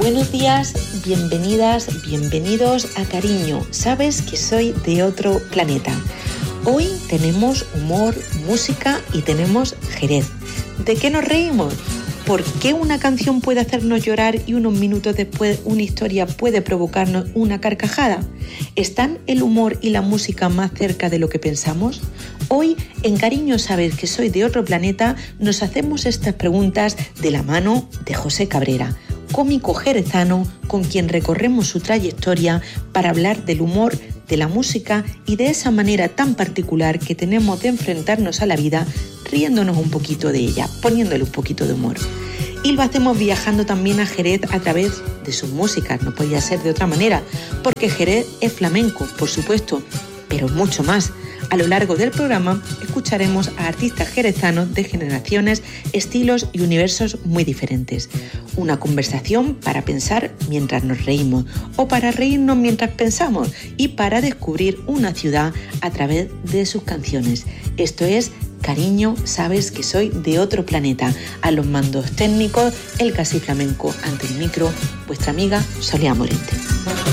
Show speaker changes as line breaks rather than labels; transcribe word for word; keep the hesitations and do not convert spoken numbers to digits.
Buenos días, bienvenidas, bienvenidos a Cariño. Sabes que soy de otro planeta. Hoy tenemos humor, música y tenemos Jerez. ¿De qué nos reímos? ¿Por qué una canción puede hacernos llorar y unos minutos después una historia puede provocarnos una carcajada? ¿Están el humor y la música más cerca de lo que pensamos? Hoy, en Cariño sabes que soy de otro planeta, nos hacemos estas preguntas de la mano de José Cabrera, cómico jerezano con quien recorremos su trayectoria para hablar del humor, de la música y de esa manera tan particular que tenemos de enfrentarnos a la vida riéndonos un poquito de ella, poniéndole un poquito de humor. Y lo hacemos viajando también a Jerez a través de sus músicas, no podía ser de otra manera, porque Jerez es flamenco, por supuesto, pero mucho más. A lo largo del programa escucharemos a artistas jerezanos de generaciones, estilos y universos muy diferentes. Una conversación para pensar mientras nos reímos o para reírnos mientras pensamos y para descubrir una ciudad a través de sus canciones. Esto es Cariño, sabes que soy de otro planeta. A los mandos técnicos, el Casi Flamenco, ante el micro, vuestra amiga Soledad Morente.